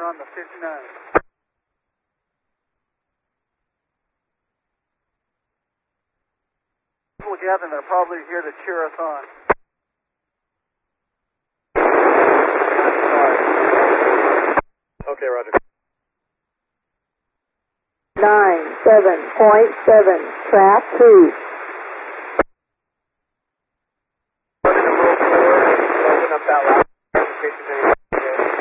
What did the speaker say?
on the 59. People gathering are probably here to cheer us on. Okay, Roger. 97.7, trap 2. Open up that last. In case there's any